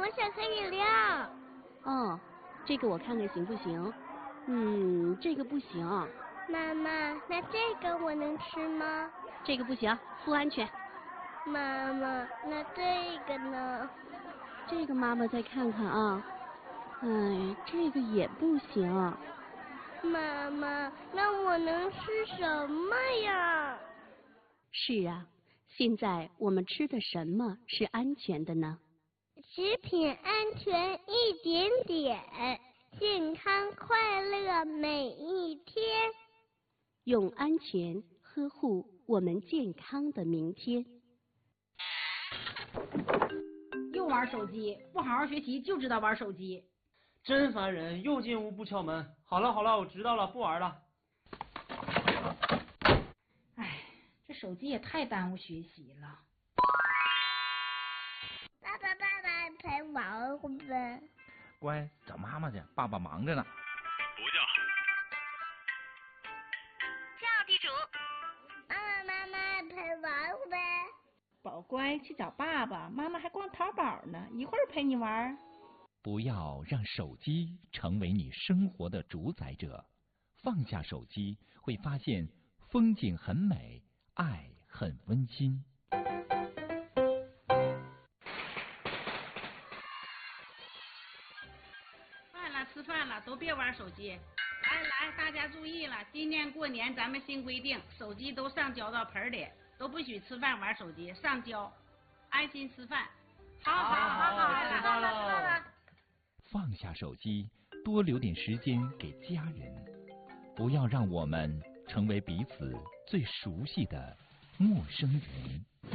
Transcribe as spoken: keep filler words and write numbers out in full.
我想喝饮料。 哦，这个我看看行不行？嗯，这个不行。 妈妈，那这个我能吃吗？ 这个不行，不安全。 妈妈，那这个呢？ 这个妈妈再看看啊。哎，这个也不行。 妈妈，那我能吃什么呀？ 是啊，现在我们吃的什么是安全的呢？ 食品安全一点点，健康快乐每一天。 用安全呵护我们健康的明天。 又玩手机，不好好学习就知道玩手机， 真烦人！又进屋不敲门。好了好了，我知道了，不玩了。 哎，这手机也太耽误学习了。 爸爸爸爸陪玩会呗。 乖，找妈妈去，爸爸忙着呢。 不叫。 叫地主。妈妈妈妈陪玩会呗。 宝乖，去找爸爸，妈妈还逛淘宝呢，一会儿陪你玩。 不要让手机成为你生活的主宰者，放下手机，会发现风景很美，爱很温馨。 饭了，吃饭了，都别玩手机。来来，大家注意了，今年过年咱们新规定，手机都上交到盆里，都不许吃饭玩手机，上交，安心吃饭。好好好好， 知道了。 放下手机，多留点时间给家人，不要让我们成为彼此最熟悉的陌生人。